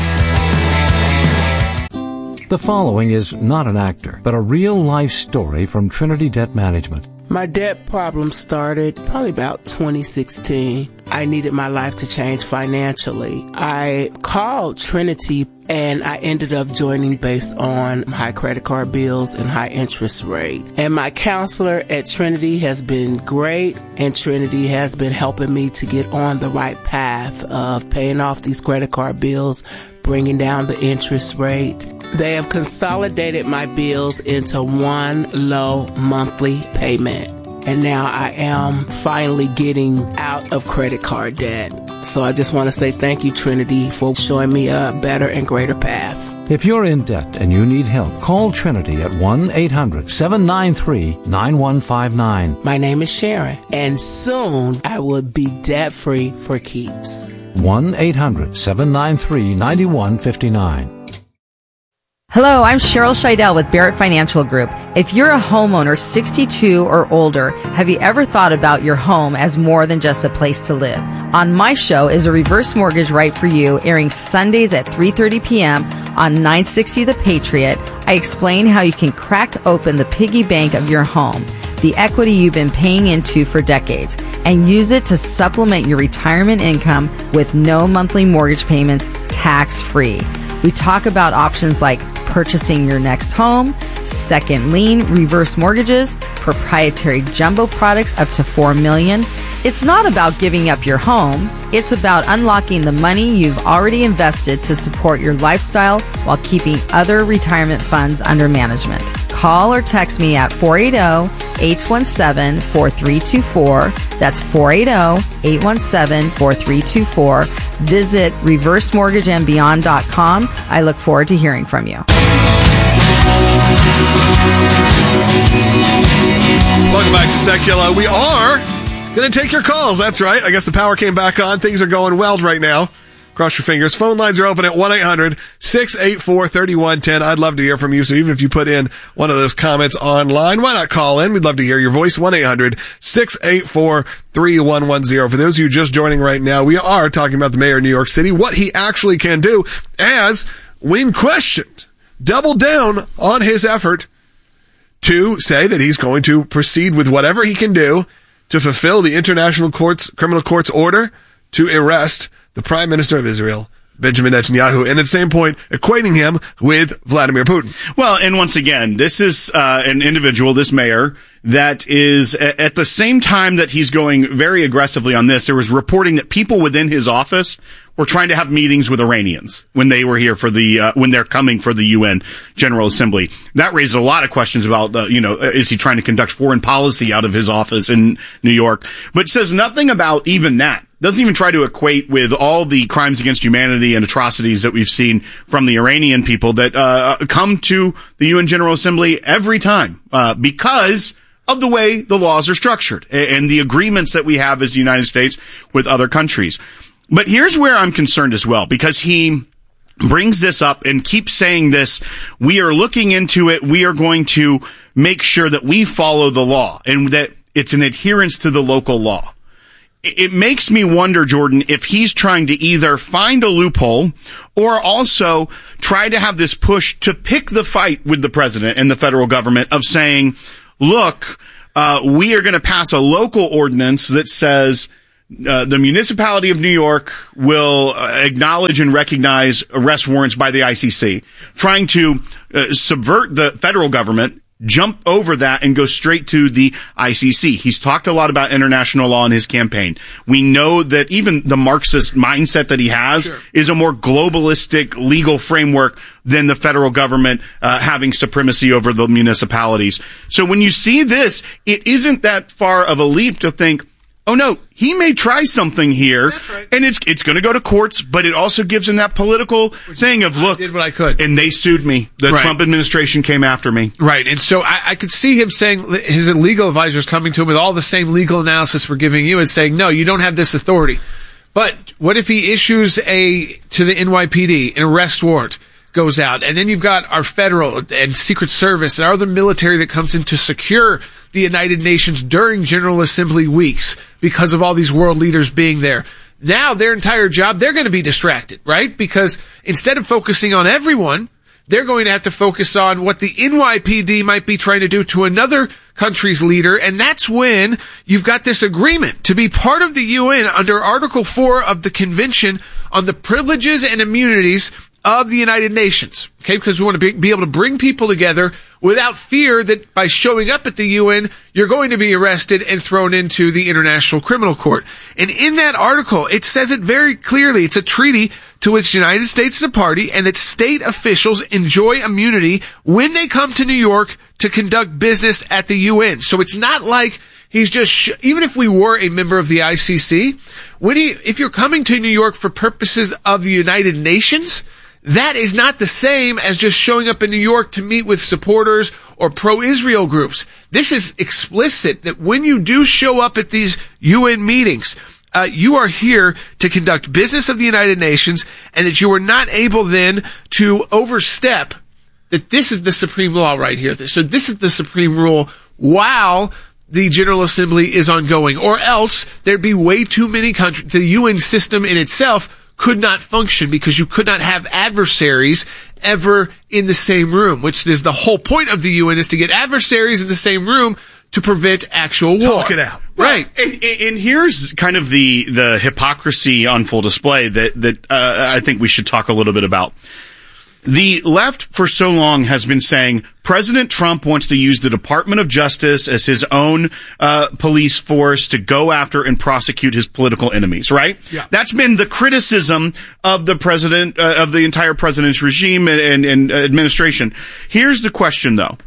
The following is not an actor, but a real-life story from Trinity Debt Management. My debt problem started probably about twenty sixteen. I needed my life to change financially. I called Trinity and I ended up joining based on high credit card bills and high interest rate. And my counselor at Trinity has been great, and Trinity has been helping me to get on the right path of paying off these credit card bills, bringing down the interest rate. They have consolidated my bills into one low monthly payment. And now I am finally getting out of credit card debt. So I just want to say thank you, Trinity, for showing me a better and greater path. If you're in debt and you need help, call Trinity at one eight hundred seven nine three nine one five nine. My name is Sharon, and soon I will be debt-free for keeps. one eight hundred seven nine three nine one five nine. Hello, I'm Cheryl Scheidel with Barrett Financial Group. If you're a homeowner sixty-two or older, have you ever thought about your home as more than just a place to live? On my show is a reverse mortgage right for you, airing Sundays at three thirty p.m. on nine sixty The Patriot. I explain how you can crack open the piggy bank of your home, the equity you've been paying into for decades, and use it to supplement your retirement income with no monthly mortgage payments, tax-free. We talk about options like purchasing your next home, second lien, reverse mortgages, proprietary jumbo products up to four million dollars. It's not about giving up your home. It's about unlocking the money you've already invested to support your lifestyle while keeping other retirement funds under management. Call or text me at four eight zero, eight one seven, four three two four. That's four eight zero, eight one seven, four three two four. Visit reverse mortgage and beyond dot com. I look forward to hearing from you. Welcome back to Seculo. We are going to take your calls. That's right. I guess the power came back on. Things are going well right now. Cross your fingers. Phone lines are open at one eight hundred six eight four three one one zero. I'd love to hear from you. So even if you put in one of those comments online, why not call in? We'd love to hear your voice. one eight hundred six eight four three one one zero. For those of you just joining right now, we are talking about the mayor of New York City, what he actually can do, as when questioned, double down on his effort to say that he's going to proceed with whatever he can do to fulfill the International Court's Criminal Court's order to arrest the Prime Minister of Israel, Benjamin Netanyahu, and at the same point, equating him with Vladimir Putin. Well, and once again, this is uh, an individual, this mayor, that is, at the same time that he's going very aggressively on this, there was reporting that people within his office were trying to have meetings with Iranians when they were here for the, uh, when they're coming for the U N General Assembly. That raises a lot of questions about, uh, you know, is he trying to conduct foreign policy out of his office in New York? But it says nothing about even that. doesn't even try to equate with all the crimes against humanity and atrocities that we've seen from the Iranian people that uh, come to the U N General Assembly every time uh, because of the way the laws are structured and the agreements that we have as the United States with other countries. But here's where I'm concerned as well, because he brings this up and keeps saying this. We are looking into it. We are going to make sure that we follow the law and that it's an adherence to the local law. It makes me wonder, Jordan, if he's trying to either find a loophole or also try to have this push to pick the fight with the president and the federal government of saying, look, uh, we are going to pass a local ordinance that says uh, the municipality of New York will uh, acknowledge and recognize arrest warrants by the I C C, trying to uh, subvert the federal government, jump over that and go straight to the I C C. He's talked a lot about international law in his campaign. We know that even the Marxist mindset that he has sure. is a more globalistic legal framework than the federal government uh, having supremacy over the municipalities. So when you see this, it isn't that far of a leap to think, oh no, he may try something here, right. and it's it's going to go to courts, but it also gives him that political Which thing of, look, I did what I could. And they sued me. The right. Trump administration came after me. Right, and so I, I could see him saying, his legal advisors coming to him with all the same legal analysis we're giving you and saying, no, you don't have this authority. But what if he issues a, to the N Y P D, an arrest warrant goes out, and then you've got our federal and Secret Service and our other military that comes in to secure the United Nations during General Assembly weeks because of all these world leaders being there. Now their entire job, they're going to be distracted, right? Because instead of focusing on everyone, they're going to have to focus on what the N Y P D might be trying to do to another country's leader. And that's when you've got this agreement to be part of the U N under Article four of the Convention on the Privileges and Immunities of the United Nations, okay? Because we want to be, be able to bring people together without fear that by showing up at the U N, you're going to be arrested and thrown into the International Criminal Court. And in that article, it says it very clearly. It's a treaty to which the United States is a party, and that state officials enjoy immunity when they come to New York to conduct business at the U N. So it's not like he's just, sh- even if we were a member of the I C C, when he, if you're coming to New York for purposes of the United Nations, that is not the same as just showing up in New York to meet with supporters or pro-Israel groups. This is explicit that when you do show up at these U N meetings, uh, you are here to conduct business of the United Nations, and that you are not able then to overstep that this is the supreme law right here. So this is the supreme rule while the General Assembly is ongoing, or else there'd be way too many countries. The U N system in itself could not function because you could not have adversaries ever in the same room, which is the whole point of the U N, is to get adversaries in the same room to prevent actual war. Talk it out. Right. And, and here's kind of the, the hypocrisy on full display that, that uh, I think we should talk a little bit about. The left for so long has been saying President Trump wants to use the Department of Justice as his own uh, police force to go after and prosecute his political enemies, right? Yeah. That's been the criticism of the president, uh, of the entire president's regime and, and, and administration. Here's the question, though.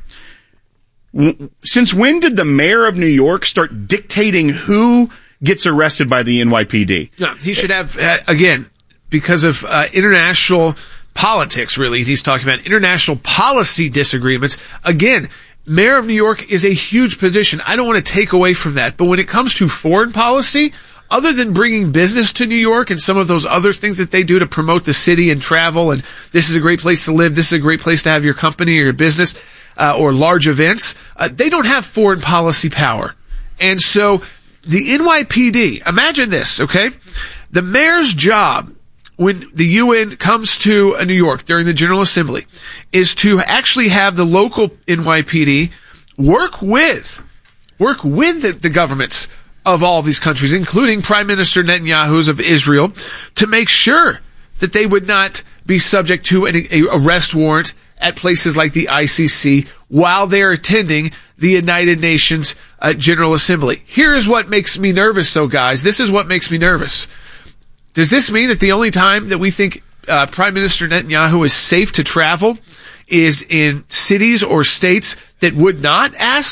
Since when did the mayor of New York start dictating who gets arrested by the N Y P D? No, he should have, uh, again, because of uh, international politics, really. He's talking about international policy disagreements. Again, mayor of New York is a huge position. I don't want to take away from that. But when it comes to foreign policy, other than bringing business to New York and some of those other things that they do to promote the city and travel, and this is a great place to live, this is a great place to have your company or your business, uh, or large events, uh, they don't have foreign policy power. And so the N Y P D, imagine this, okay? The mayor's job when the U N comes to New York during the General Assembly is to actually have the local N Y P D work with, work with the, the governments of all of these countries, including Prime Minister Netanyahu's of Israel, to make sure that they would not be subject to an a arrest warrant at places like the I C C while they're attending the United Nations uh, General Assembly. Here's what makes me nervous, though, guys. This is what makes me nervous. Does this mean that the only time that we think uh, Prime Minister Netanyahu is safe to travel is in cities or states that would not ask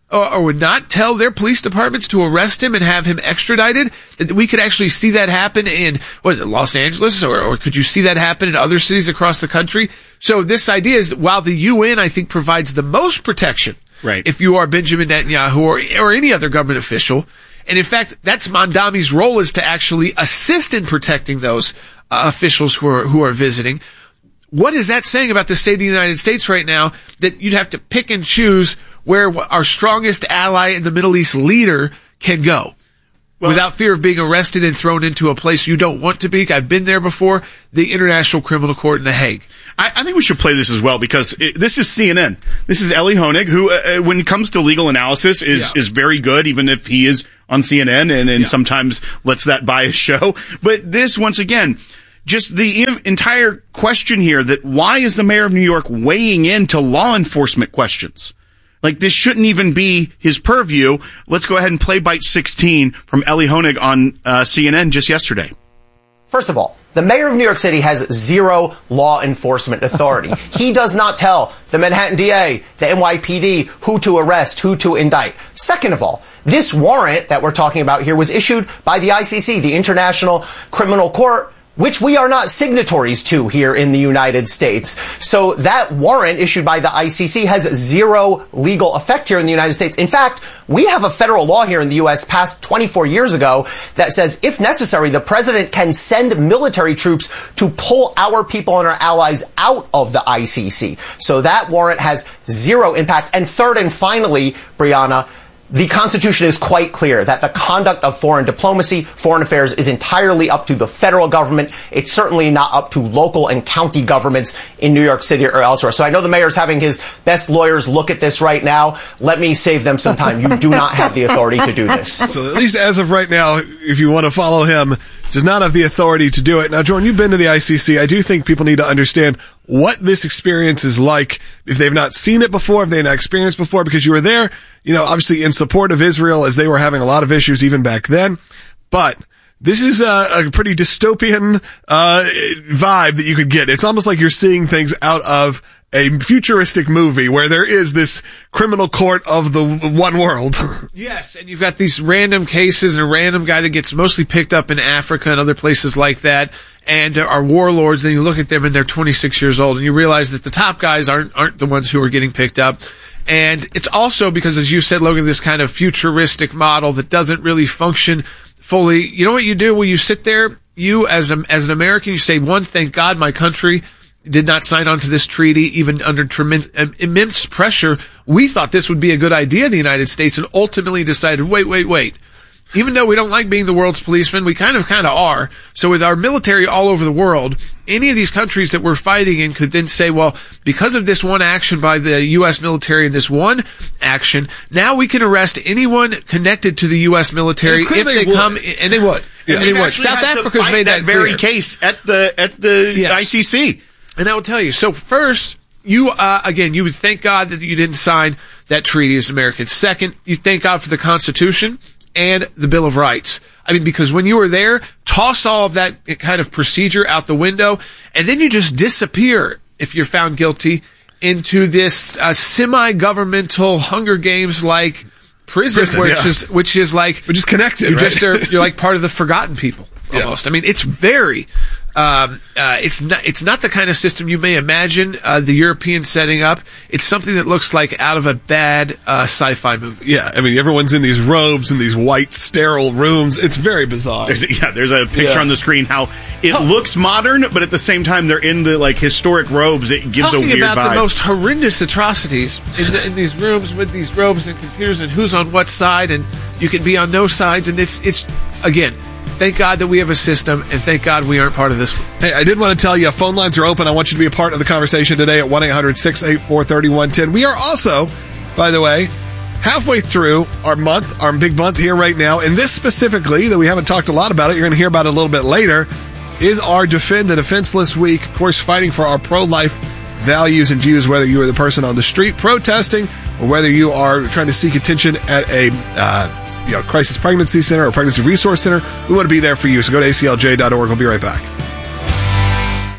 or, or would not tell their police departments to arrest him and have him extradited, that we could actually see that happen in, what is it, Los Angeles, or, or could you see that happen in other cities across the country? So this idea is that while the U N, I think, provides the most protection, right, if you are Benjamin Netanyahu or, or any other government official, and in fact, that's Mondami's role, is to actually assist in protecting those uh, officials who are, who are visiting. What is that saying about the state of the United States right now, that you'd have to pick and choose where our strongest ally in the Middle East leader can go well, without fear of being arrested and thrown into a place you don't want to be? I've been there before, the International Criminal Court in The Hague. I, I think we should play this as well, because it, this is C N N. This is Eli Honig, who, uh, when it comes to legal analysis, is, yeah. is very good, even if he is on C N N and, and yeah. sometimes lets that bias show. But this, once again, just the entire question here, that why is the mayor of New York weighing into law enforcement questions? Like, this shouldn't even be his purview. Let's go ahead and play bite sixteen from Eli Honig on uh, C N N just yesterday. First of all, the mayor of New York City has zero law enforcement authority. He does not tell the Manhattan D A, the N Y P D, who to arrest, who to indict. Second of all, this warrant that we're talking about here was issued by the I C C, the International Criminal Court, which we are not signatories to here in the United States. So that warrant issued by the I C C has zero legal effect here in the United States. In fact, we have a federal law here in the U S passed twenty-four years ago that says, if necessary, the president can send military troops to pull our people and our allies out of the I C C. So that warrant has zero impact. And third and finally, Brianna, the Constitution is quite clear that the conduct of foreign diplomacy, foreign affairs, is entirely up to the federal government. It's certainly not up to local and county governments in New York City or elsewhere. So I know the mayor's having his best lawyers look at this right now. Let me save them some time. You do not have the authority to do this. So at least as of right now, if you want to follow him, does not have the authority to do it. Now, Jordan, you've been to the I C C. I do think people need to understand what this experience is like if they've not seen it before, if they've not experienced before, because you were there, you know, obviously in support of Israel as they were having a lot of issues even back then. But this is a, a pretty dystopian uh vibe that you could get. It's almost like you're seeing things out of a futuristic movie where there is this criminal court of the one world. Yes, and you've got these random cases and a random guy that gets mostly picked up in Africa and other places like that, and are warlords, and you look at them and they're twenty-six years old, and you realize that the top guys aren't aren't the ones who are getting picked up. And it's also because, as you said, Logan, this kind of futuristic model that doesn't really function fully. You know what you do? Well, you sit there, you as a, as an American, you say, one, thank God my country did not sign on to this treaty, even under tremendous, immense pressure. We thought this would be a good idea in the United States, and ultimately decided, wait, wait, wait. Even though we don't like being the world's policeman, we kind of kind of are. So with our military all over the world, any of these countries that we're fighting in could then say, well, because of this one action by the U S military and this one action, now we can arrest anyone connected to the U S military if they, they come, and they would. Yeah. And they would. South Africa's made that, that very clear. case at the at the yes. I C C. And I will tell you, so first, you, uh, again, you would thank God that you didn't sign that treaty as Americans. Second, you thank God for the Constitution and the Bill of Rights. I mean, because when you were there, toss all of that kind of procedure out the window, and then you just disappear, if you're found guilty, into this uh, semi-governmental Hunger Games-like prison, prison which yeah. is which is like which is connected. You're right? just are, you're like part of the forgotten people almost. Yeah. I mean, it's very. Um, uh, it's not, it's not the kind of system you may imagine, uh, the Europeans setting up. It's something that looks like out of a bad, uh, sci-fi movie. Yeah. I mean, everyone's in these robes and these white, sterile rooms. It's very bizarre. There's, yeah. There's a picture yeah. on the screen how it oh. looks modern, but at the same time, they're in the, like, historic robes. It gives Talking a weird about vibe. The most horrendous atrocities in, the, in these rooms with these robes and computers and who's on what side, and you can be on no sides, and it's, it's, again, thank God that we have a system, and thank God we aren't part of this one. Hey, I did want to tell you, phone lines are open. I want you to be a part of the conversation today at one eight hundred six eight four three one one zero. We are also, by the way, halfway through our month, our big month here right now, and this specifically, that we haven't talked a lot about it, you're going to hear about it a little bit later, is our Defend the Defenseless Week. Of course, fighting for our pro-life values and views, whether you are the person on the street protesting or whether you are trying to seek attention at a uh, you know, crisis pregnancy center or pregnancy resource center. We want to be there for you. So go to A C L J dot org. We'll be right back.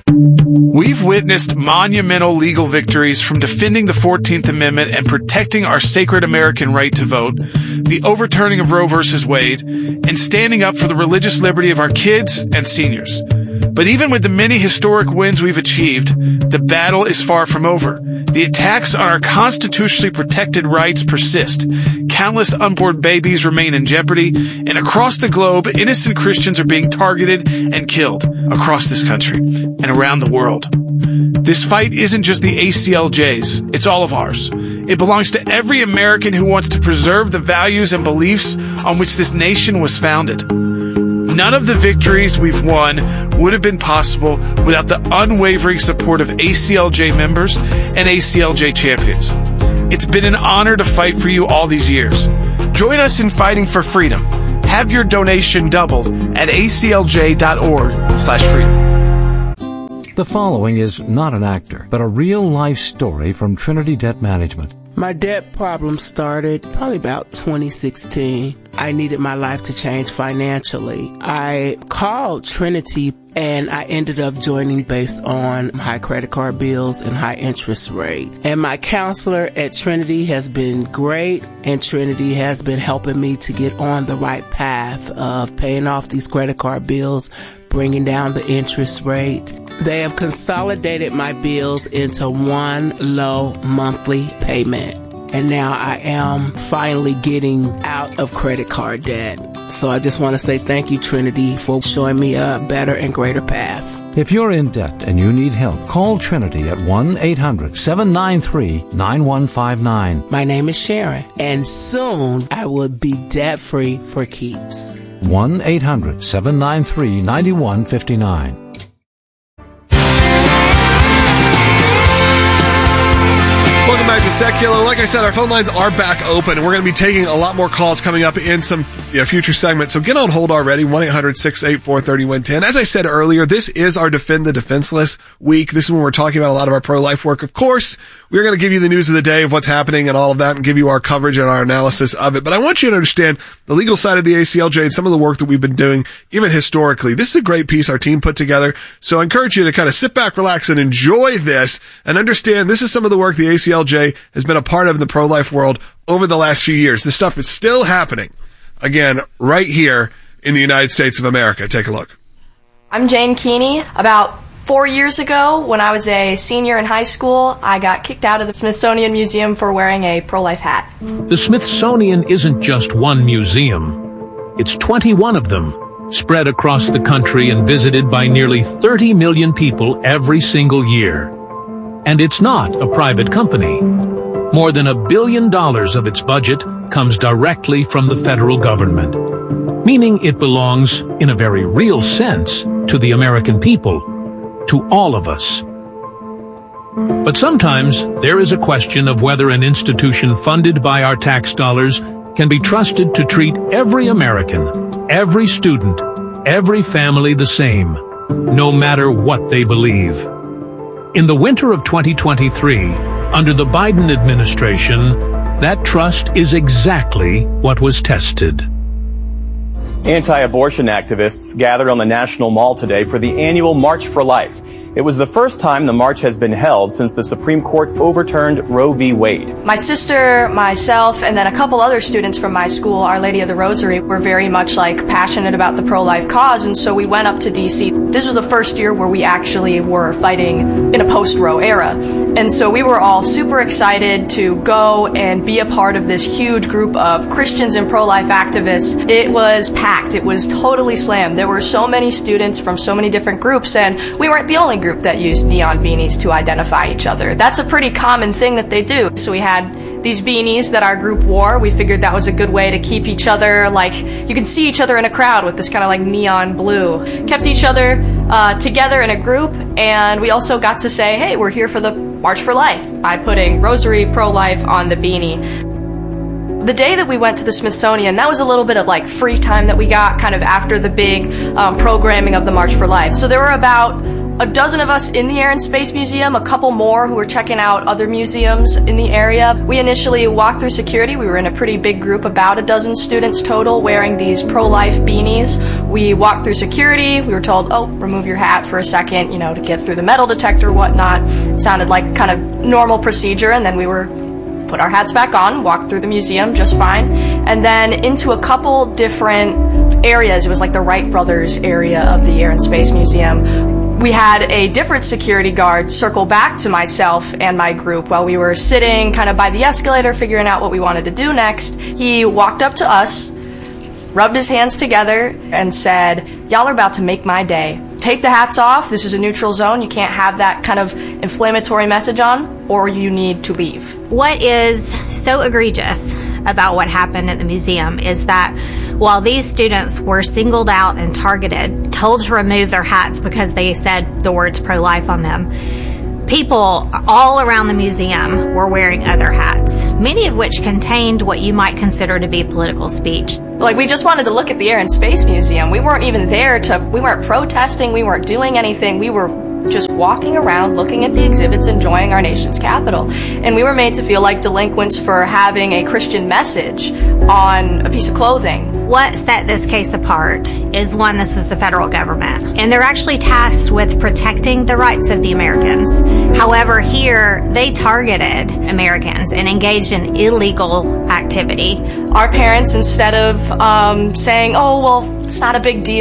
We've witnessed monumental legal victories from defending the fourteenth Amendment and protecting our sacred American right to vote, the overturning of Roe versus Wade, and standing up for the religious liberty of our kids and seniors. But even with the many historic wins we've achieved, the battle is far from over. The attacks on our constitutionally protected rights persist. Countless unborn babies remain in jeopardy, and across the globe, innocent Christians are being targeted and killed across this country and around the world. This fight isn't just the A C L J's, it's all of ours. It belongs to every American who wants to preserve the values and beliefs on which this nation was founded. None of the victories we've won would have been possible without the unwavering support of A C L J members and A C L J champions. It's been an honor to fight for you all these years. Join us in fighting for freedom. Have your donation doubled at A C L J dot org slash freedom. The following is not an actor, but a real-life story from Trinity Debt Management. My debt problem started probably about twenty sixteen. I needed my life to change financially. I called Trinity and I ended up joining based on high credit card bills and high interest rate. And my counselor at Trinity has been great, and Trinity has been helping me to get on the right path of paying off these credit card bills, bringing down the interest rate. They have consolidated my bills into one low monthly payment. And now I am finally getting out of credit card debt. So I just want to say thank you, Trinity, for showing me a better and greater path. If you're in debt and you need help, call Trinity at one eight hundred seven nine three nine one five nine. My name is Sharon, and soon I will be debt-free for keeps. one eight hundred seven nine three nine one five nine. Welcome back to Secular. Like I said, our phone lines are back open, and we're going to be taking a lot more calls coming up in some you know, future segments. So get on hold already, one eight hundred six eight four three one one zero. As I said earlier, this is our Defend the Defenseless week. This is when we're talking about a lot of our pro-life work. Of course, we're going to give you the news of the day of what's happening and all of that and give you our coverage and our analysis of it. But I want you to understand the legal side of the A C L J and some of the work that we've been doing, even historically. This is a great piece our team put together. So I encourage you to kind of sit back, relax, and enjoy this and understand this is some of the work the A C L J has been a part of in the pro-life world over the last few years. This stuff is still happening, again, right here in the United States of America. Take a look. I'm Jane Keeney. About four years ago, when I was a senior in high school, I got kicked out of the Smithsonian Museum for wearing a pro-life hat. The Smithsonian isn't just one museum. It's twenty-one of them, spread across the country and visited by nearly thirty million people every single year. And it's not a private company. More than a billion dollars of its budget comes directly from the federal government, meaning it belongs, in a very real sense, to the American people, to all of us. But sometimes there is a question of whether an institution funded by our tax dollars can be trusted to treat every American, every student, every family the same, no matter what they believe. In the winter of twenty twenty-three, under the Biden administration, that trust is exactly what was tested. Anti-abortion activists gathered on the National Mall today for the annual March for Life. It was the first time the march has been held since the Supreme Court overturned Roe v. Wade. My sister, myself, and then a couple other students from my school, Our Lady of the Rosary, were very much like passionate about the pro-life cause, and so we went up to D C. This was the first year where we actually were fighting in a post-Roe era. And so we were all super excited to go and be a part of this huge group of Christians and pro-life activists. It was packed. It was totally slammed. There were so many students from so many different groups, and we weren't the only group that used neon beanies to identify each other. That's a pretty common thing that they do. So we had these beanies that our group wore. We figured that was a good way to keep each other, like, you could see each other in a crowd with this kind of like neon blue. Kept each other uh, together in a group, and we also got to say, hey, we're here for the March for Life by putting Rosary Pro-Life on the beanie. The day that we went to the Smithsonian, that was a little bit of like free time that we got kind of after the big um, programming of the March for Life. So there were about a dozen of us in the Air and Space Museum, a couple more who were checking out other museums in the area. We initially walked through security. We were in a pretty big group, about a dozen students total, wearing these pro-life beanies. We walked through security. We were told, oh, remove your hat for a second, you know, to get through the metal detector, whatnot. It sounded like kind of normal procedure, and then we were put our hats back on, walked through the museum just fine, and then into a couple different areas. It was like the Wright Brothers area of the Air and Space Museum. We had a different security guard circle back to myself and my group while we were sitting kind of by the escalator figuring out what we wanted to do next. He walked up to us, rubbed his hands together, and said, y'all are about to make my day. Take the hats off. This is a neutral zone. You can't have that kind of inflammatory message on, or you need to leave. What is so egregious about what happened at the museum is that while these students were singled out and targeted, told to remove their hats because they said the words pro-life on them, people all around the museum were wearing other hats, many of which contained what you might consider to be political speech. Like, we just wanted to look at the Air and Space Museum. We weren't even there to, we weren't protesting, we weren't doing anything. We were just walking around, looking at the exhibits, enjoying our nation's capital. And we were made to feel like delinquents for having a Christian message on a piece of clothing. What set this case apart is, one, this was the federal government, and they're actually tasked with protecting the rights of the Americans. However, here, they targeted Americans and engaged in illegal activity. Our parents, instead of um, saying, oh, well, it's not a big deal,